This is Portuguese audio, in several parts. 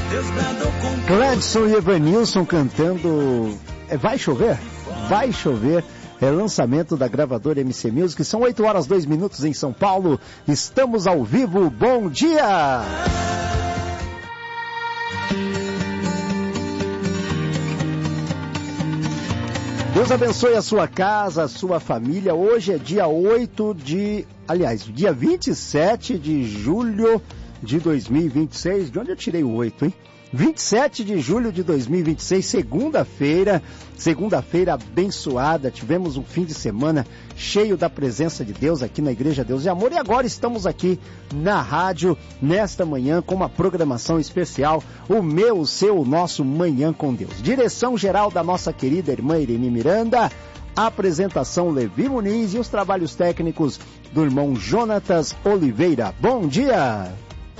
Cledson e Evanilson cantando Vai Chover? Vai Chover. É lançamento da gravadora MC Music. São 8 horas 2 minutos em São Paulo. Estamos ao vivo. Bom dia! Deus abençoe a sua casa, a sua família. Hoje é dia 27 de julho de 2026. De onde eu tirei o 8, hein? 27 de julho de 2026, segunda-feira abençoada. Tivemos um fim de semana cheio da presença de Deus aqui na Igreja Deus e Amor. E agora estamos aqui na rádio, nesta manhã, com uma programação especial, o meu, o seu, o nosso Manhã com Deus. Direção geral da nossa querida irmã Irene Miranda, apresentação Levi Muniz e os trabalhos técnicos do irmão Jonatas Oliveira. Bom dia!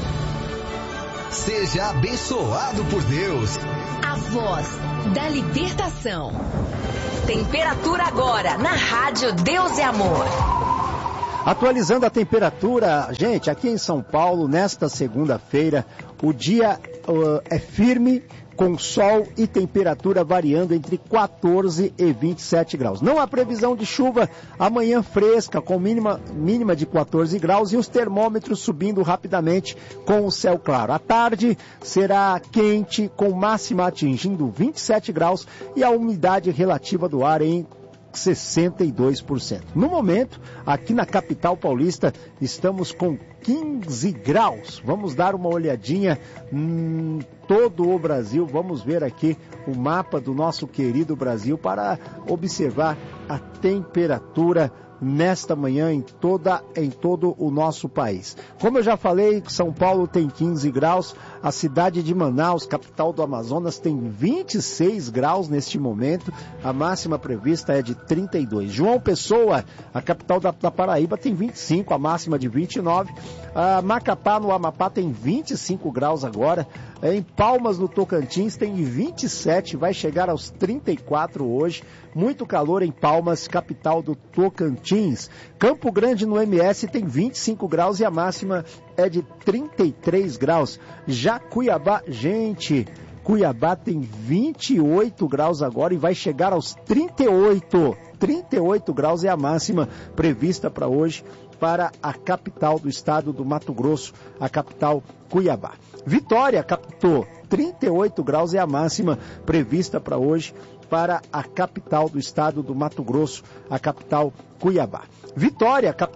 Seja abençoado por Deus. A voz da libertação. Temperatura agora na rádio Deus e Amor. Atualizando a temperatura, gente, aqui em São Paulo, nesta segunda-feira, o dia é firme, com sol e temperatura variando entre 14 e 27 graus. Não há previsão de chuva, amanhã fresca, com mínima de 14 graus e os termômetros subindo rapidamente com o céu claro. À tarde será quente, com máxima atingindo 27 graus e a umidade relativa do ar em 62%. No momento, aqui na capital paulista, estamos com 15 graus. Vamos dar uma olhadinha em todo o Brasil. Vamos ver aqui o mapa do nosso querido Brasil para observar a temperatura nesta manhã em todo o nosso país. Como eu já falei, São Paulo tem 15 graus, a cidade de Manaus, capital do Amazonas, tem 26 graus neste momento, a máxima prevista é de 32. João Pessoa, a capital da Paraíba, tem 25, a máxima de 29. Macapá, no Amapá, tem 25 graus agora. Em Palmas, no Tocantins, tem 27, vai chegar aos 34 hoje. Muito calor em Palmas, capital do Tocantins. Campo Grande, no MS, tem 25 graus e a máxima é de 33 graus. Já Cuiabá, gente, Cuiabá tem 28 graus agora e vai chegar aos 38. 38 graus é a máxima prevista para hoje para a capital do estado do Mato Grosso, a capital Cuiabá. Vitória captou 38 graus é a máxima prevista para hoje para a capital do estado do Mato Grosso, a capital Cuiabá. Vitória captou